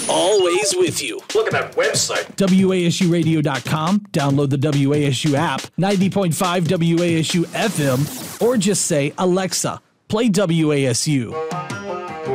always with you. Look at that website. WASUradio.com. Download the WASU app, 90.5 WASU FM, or just say, Alexa, play WASU.